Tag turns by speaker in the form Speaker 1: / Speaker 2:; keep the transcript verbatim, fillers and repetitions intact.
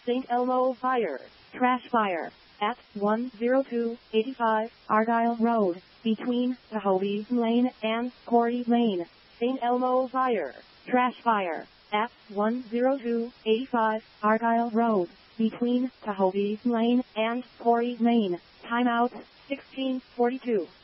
Speaker 1: Saint Elmo Fire, Trash Fire, at one oh two eighty-five Argyle Road, between Tahoe Lane and Quarry Lane. Saint Elmo Fire, Trash Fire, at one oh two eighty-five Argyle Road, between Tahoe Lane and Quarry Lane. Timeout, sixteen forty-two.